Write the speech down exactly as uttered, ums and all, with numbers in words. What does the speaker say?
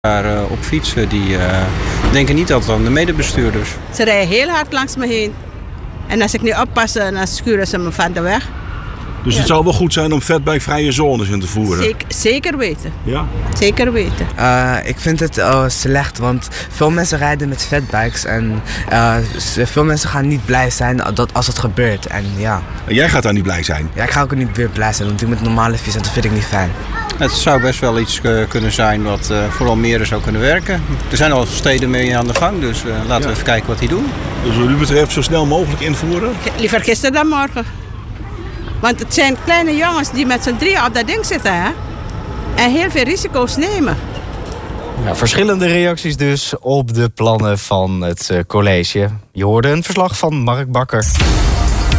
Daar uh, op fietsen, die uh, denken niet altijd aan de medebestuurders. Ze rijden heel hard langs me heen. En als ik niet oppas, dan schuren ze me van de weg. Dus ja. Het zou wel goed zijn om fatbikevrije zones in te voeren? Zeker, zeker weten. Ja? Zeker weten. Uh, ik vind het uh, slecht, want veel mensen rijden met fatbikes. En uh, veel mensen gaan niet blij zijn dat als het gebeurt. En, ja. en jij gaat daar niet blij zijn? Ja, ik ga ook niet weer blij zijn, want ik met een normale fiets en dat vind ik niet fijn. Het zou best wel iets uh, kunnen zijn wat uh, voor Almere zou kunnen werken. Er zijn al steden mee aan de gang, dus uh, laten ja. we even kijken wat die doen. Dus wat u betreft zo snel mogelijk invoeren? Liever gisteren dan morgen. Want het zijn kleine jongens die met z'n drieën op dat ding zitten, hè? En heel veel risico's nemen. Ja, verschillende reacties dus op de plannen van het uh, college. Je hoorde een verslag van Mark Bakker.